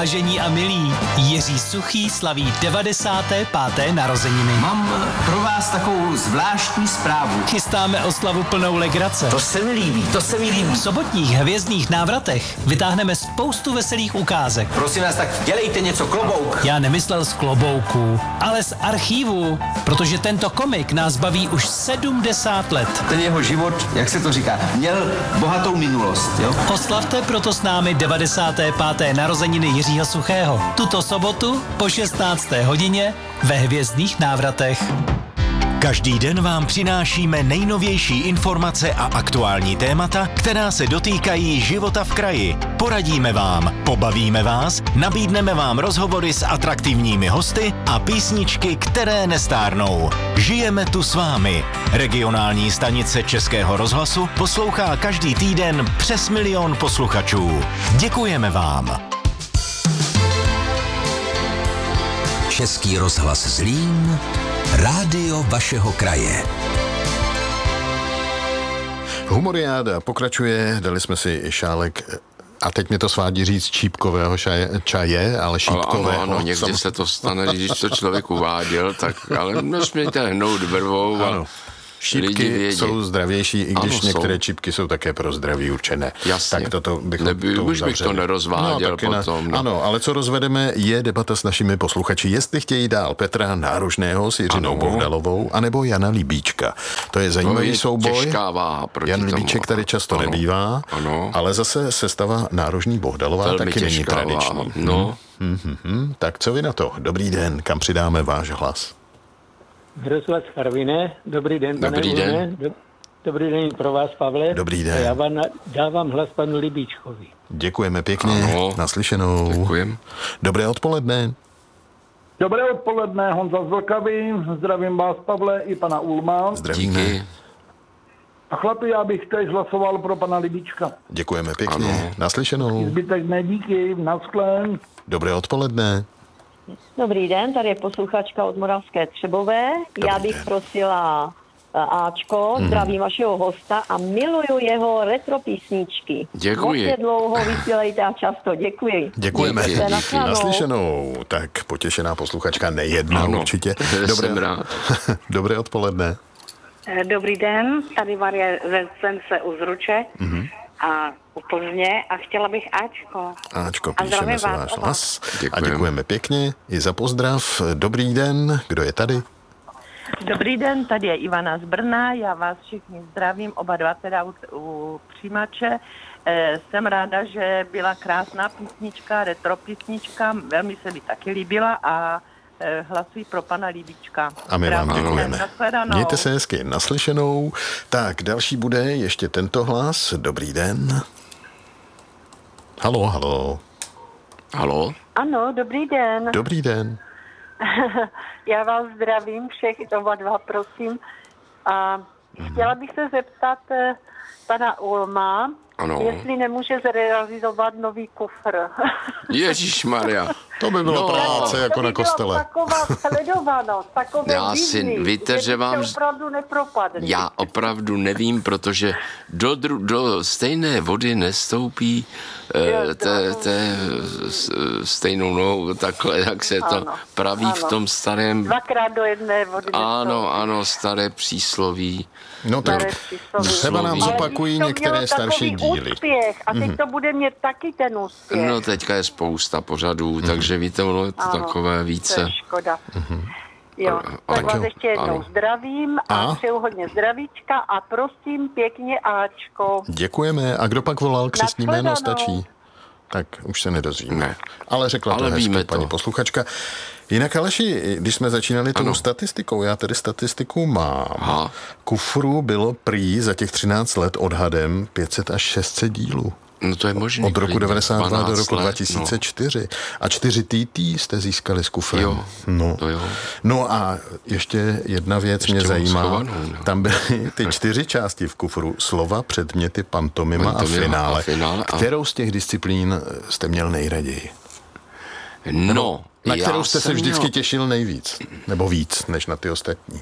Vážení a milí, Jiří Suchý slaví 95. narozeniny. Mám pro vás takovou zvláštní zprávu. Chystáme oslavu plnou legrace. To se mi líbí. V sobotních hvězdných návratech vytáhneme spoustu veselých ukázek. Prosím vás, tak dělejte něco, klobouk. Já nemyslel z klobouků, ale z archívu, protože tento komik nás baví už 70 let. Ten jeho život, jak se to říká, měl bohatou minulost, jo? Oslavte proto s námi 95. narozeniny Jiřího Suchého. Tuto sobotu po 16. hodině ve hvězdných návratech. Každý den vám přinášíme nejnovější informace a aktuální témata, která se dotýkají života v kraji. Poradíme vám, pobavíme vás, nabídneme vám rozhovory s atraktivními hosty a písničky, které nestárnou. Žijeme tu s vámi. Regionální stanice Českého rozhlasu poslouchá každý týden přes 1 000 000 posluchačů. Děkujeme vám. Český rozhlas Zlín, rádio vašeho kraje. Humoriáda pokračuje, dali jsme si šálek, a teď mě to svádí říct čípkového čaje, ale šípkového. Ano, někdy se to stane, když to člověk uváděl, tak ale nesmějte hnout brvou a šípky jsou zdravější, i když některé čípky jsou také pro zdraví určené. Jasně. Tak toto bychom už bych to nerozváděl potom. No. Ano, ale co rozvedeme, je debata s našimi posluchači, jestli chtějí dál Petra Nárožného s Jiřinou Bohdalovou, anebo Jana Libíčka. To je zajímavý souboj. Těžká váha proti Jan tomu. Libíček tady často nebývá, ale zase sestava Nárožní Bohdalová velmi taky není tradiční. No. Tak co vy na to? Dobrý den, kam přidáme váš hlas? Rozhlas Karviné, dobrý den, pane Dobrý den. Dobrý den pro vás, Pavle. Dobrý den. A já vám dávám hlas panu Libíčkovi. Děkujeme pěkně, naslyšenou. Děkujem. Dobré odpoledne. Dobré odpoledne, Honza z Vlkavy, zdravím vás, Pavle, i pana Ulma. Zdravíme. Díky. A chlapi, já bych teď hlasoval pro pana Libíčka. Děkujeme pěkně, naslyšenou. Zbytek ne, díky, naschlén. Dobré odpoledne. Dobrý den, tady je posluchačka od Moravské Třebové. Já bych prosila Ačko, zdravím vašeho hosta a miluju jeho retro písničky. Děkuji. Moc dlouho vysílejte a často, děkuji. Děkujeme. Díky. Naslyšenou. Tak potěšená posluchačka nejedna určitě. Jsem rád. Dobré odpoledne. Dobrý den, tady Marie ze Sence u Zruče a u Plzně a chtěla bych Ačko, píšeme si váš hlas. A děkujeme pěkně i za pozdrav. Dobrý den, kdo je tady? Dobrý den, tady je Ivana z Brna, já vás všichni zdravím, oba dva teda u přijímače. Jsem ráda, že byla krásná písnička, retro písnička, velmi se mi taky líbila a hlasují pro pana Libíčka. A my vám děkujeme. Mějte se hezky, naslyšenou. Tak, další bude ještě tento hlas. Dobrý den. Halo. Halo? Ano, dobrý den. Dobrý den. Já vás zdravím všech, oba dva, prosím. A chtěla bych se zeptat pana Ulma, jestli nemůže zrealizovat nový kufr. Ježišmarja. To by bylo práce jako na kostele. Taková sledovanost, takové víte, že vám opravdu nepropadli. Já opravdu nevím, protože do stejné vody nestoupí stejnou nohou, takhle, jak se to praví v tom starém... Dvakrát do jedné vody Ano, staré přísloví. No tak třeba nám zopakují některé starší díly. Úspěch, a teď to bude mít taky ten úspěch. No teďka je spousta pořadů, takže víte, ono je to takové více. To je škoda. Jo, tak vás ještě jednou zdravím a přeju hodně zdravíčka a prosím pěkně Ačko. Děkujeme. A kdo pak volal, křestní jméno stačí? Tak už se nedozvíme. Ne. Ale řekla to hezky paní posluchačka. Jinak, Aleši, když jsme začínali tou statistikou, já tedy statistiku mám. Kufru bylo prý za těch 13 let odhadem 500 až 600 dílů. No to je možný. Od roku 92 do roku 2004. A 4 TT jste získali s kufrem. Jo, to jo. No a ještě jedna věc mě zajímá. Tam byly ty 4 části v kufru. Slova, předměty, pantomima a finále. Kterou z těch disciplín jste měl nejraději? Na kterou jste se vždycky těšil nejvíc? Nebo víc, než na ty ostatní?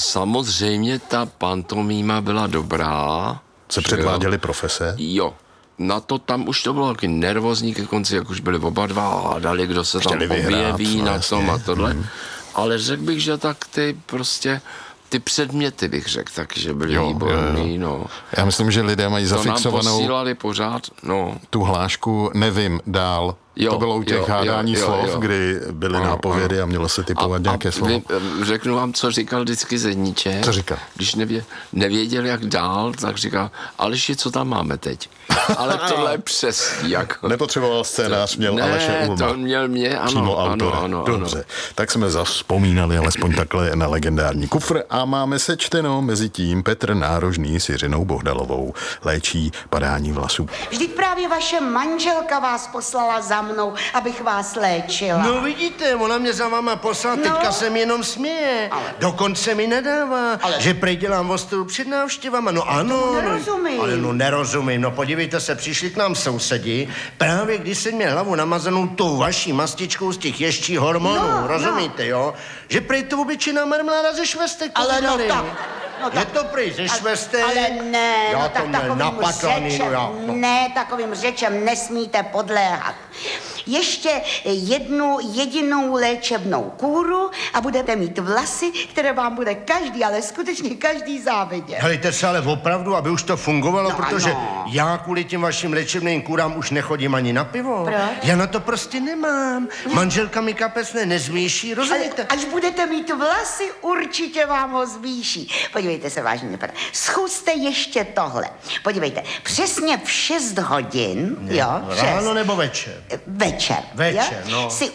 Samozřejmě ta pantomima byla dobrá. Se předváděly profese? Jo. na to tam už to bylo taky nervózní ke konci, jak už byli oba dva a dali, kdo se tam objeví na tom a tohle. Ale řekl bych, že tak ty předměty bych řekl taky, že byly výborný, no. Já myslím, že lidé mají zafixovanou... To nám posílali pořád, no. Tu hlášku nevím dál. To bylo u těch hádání slov, kdy byly nápovědy a mělo se typovat nějaké slovo. Řeknu vám, co říkal vždycky Zedníček. Co říkal? Když nevěděl, jak dál, tak říkal, Aleši, co tam máme teď? Ale tohle je přesný. Jako. Nepotřeboval scénář, měl Aleše Ulma. To měl mě, ano. Přímo autora. Ano. Dobře, tak jsme zavzpomínali alespoň takhle na legendární kufr a máme sečteno mezi tím Petr Nárožný s Jiřinou Bohdalovou léčí padání vlasů. Vždyť právě vaše manželka vás poslala za mnou, abych vás léčila. No vidíte, ona mě za váma poslala, teďka se mi jenom směje. Dokonce mi nedává, že prej dělám ostrou před návštěvama. No ano. Nerozumím. Ale nerozumím, no podívejte se, přišli k nám sousedi, právě když jsem měl hlavu namazanou tou vaší mastičkou z těch ješčích hormonů, rozumíte, jo? Že prej to obyčejná marmeláda ze švestek povídali. Je to prej ze švestek? Ale ne, já to měl napatlaný, Ne, takovým řečem nesmíte podléhat. Ještě jednu jedinou léčebnou kůru a budete mít vlasy, které vám bude každý, ale skutečně každý závidět. Helejte se, ale opravdu, aby už to fungovalo, protože já kvůli těm vašim léčebným kůrám už nechodím ani na pivo. Proč? Já na to prostě nemám. Manželka mi kapes nezvýší, rozumíte? Až budete mít vlasy, určitě vám ho zvýší. Podívejte se, vážně, zkuste ještě tohle. Podívejte, přesně v 6 hodin, Ráno nebo večer? Večer, no. si